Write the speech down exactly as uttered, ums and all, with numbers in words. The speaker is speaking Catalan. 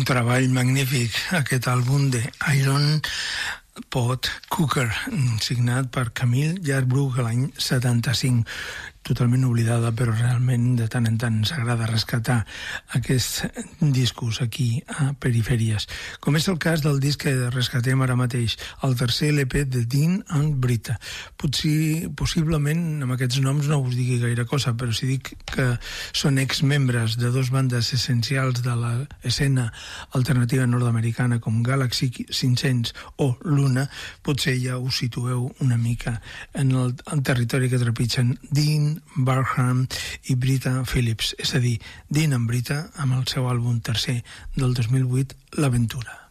Un treball magnífic, aquest àlbum de Iron Pot Cooker, signat per Camille Yarbrough l'any setanta-cinc. Totalment oblidada, però realment de tant en tant s'agrada rescatar aquests discos aquí a Perifèries. Com és el cas del disc que rescatem ara mateix, el tercer L P de Dean and Brita. Potser, possiblement, amb aquests noms no us digui gaire cosa, però si dic que són exmembres de dos bandes essencials de l'escena alternativa nord-americana com Galaxy cinc-cents o Luna, potser ja us situeu una mica en el, el territori que trepitgen Dean Barham i Brita Phillips, és a dir, Dean and Brita amb el seu àlbum tercer del dos mil vuit, L'Aventura.